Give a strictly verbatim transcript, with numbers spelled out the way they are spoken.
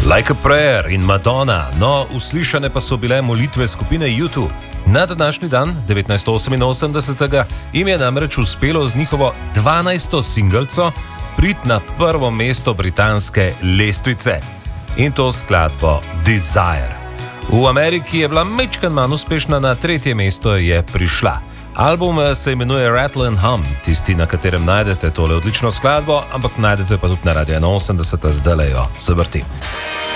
Like a Prayer in Madonna, no, uslišane pa so bile molitve skupine U dva. Na današnji dan, devetnajststo oseminosemdesetega, jim je namreč uspelo z njihovo dvanajsto singelco priti na prvo mesto britanske lestvice. In to skladbo Desire. V Ameriki je bila mečkan manj uspešna, na tretje mesto je prišla. Album se imenuje Rattle and Hum, tisti, na katerem najdete tole odlično skladbo, ampak najdete pa tudi na Radio ena osemdeset, zdaj jo se vrti.